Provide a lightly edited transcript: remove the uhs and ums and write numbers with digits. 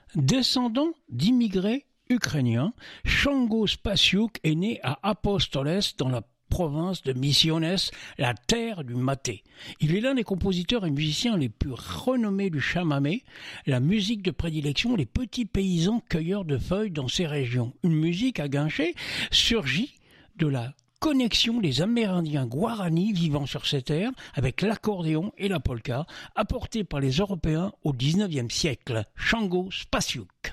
Descendant d'immigrés ukrainiens, Shango Spasiuk est né à Apóstoles dans la province de Misiones, la terre du maté. Il est l'un des compositeurs et musiciens les plus renommés du chamamé, la musique de prédilection des petits paysans cueilleurs de feuilles dans ces régions. Une musique à guincher surgit de la connexion des Amérindiens Guarani vivant sur ces terres avec l'accordéon et la polka, apportés par les Européens au XIXe siècle. Shango Spasiuk.